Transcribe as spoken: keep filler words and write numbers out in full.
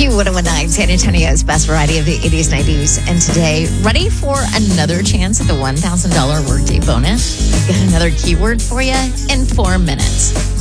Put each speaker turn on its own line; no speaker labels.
Q one oh one nine, San Antonio's best variety of the eighties, nineties, and today. Ready for another chance at the one thousand dollars workday bonus? Got another keyword for you in four minutes.